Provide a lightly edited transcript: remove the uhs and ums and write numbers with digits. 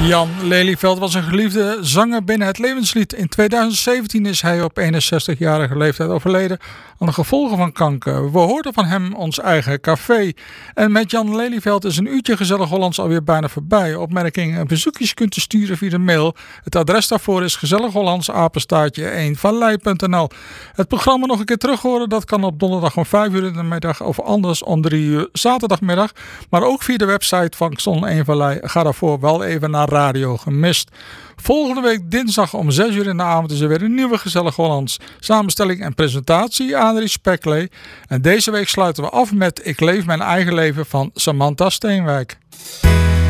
Jan Lelyveld was een geliefde zanger binnen het levenslied. In 2017 is hij op 61-jarige leeftijd overleden aan de gevolgen van kanker. We hoorden van hem ons eigen café. En met Jan Lelyveld is een uurtje Gezellig Hollands alweer bijna voorbij. Opmerkingen en bezoekjes kunt u sturen via de mail. Het adres daarvoor is gezellighollandsapenstaartje1vallei.nl. Het programma nog een keer terug horen, dat kan op donderdag om 5 uur in de middag of anders om 3 uur zaterdagmiddag. Maar ook via de website van Xon 1 Vallei. Ga daarvoor wel even naar Radio Gemist. Volgende week dinsdag om 6 uur in de avond is er weer een nieuwe Gezellig Hollands. Samenstelling en presentatie Adrie Speklee. En deze week sluiten we af met Ik leef mijn eigen leven van Samantha Steenwijk.